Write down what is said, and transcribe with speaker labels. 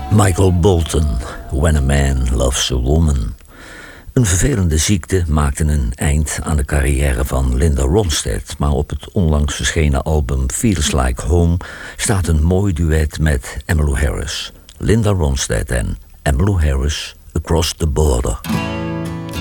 Speaker 1: Michael Bolton, When a Man Loves a Woman. Een vervelende ziekte maakte een eind aan de carrière van Linda Ronstadt, maar op het onlangs verschenen album Feels Like Home staat een mooi duet met Emmylou Harris. Linda Ronstadt en Emmylou Harris, Across the Border.